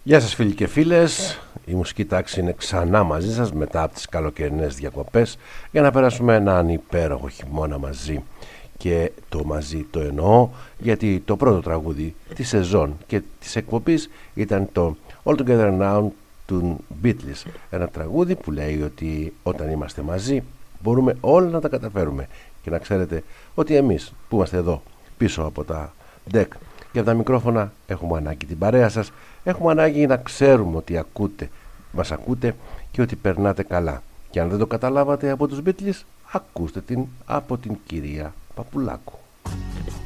Γεια σας φίλοι και φίλες, η μουσική τάξη είναι ξανά μαζί σας μετά από τις καλοκαιρινές διακοπές για να περάσουμε έναν υπέροχο χειμώνα μαζί. Και το μαζί το εννοώ γιατί το πρώτο τραγούδι της σεζόν και της εκπομπής ήταν το All Together Now του Beatles. Ένα τραγούδι που λέει ότι όταν είμαστε μαζί μπορούμε όλα να τα καταφέρουμε. Και να ξέρετε ότι εμείς που είμαστε εδώ πίσω από τα deck και από τα μικρόφωνα έχουμε ανάγκη την παρέα σας. Έχουμε ανάγκη να ξέρουμε ότι μας ακούτε και ότι περνάτε καλά. Και αν δεν το καταλάβατε από τους Beatles, ακούστε την από την κυρία Παπουλάκου.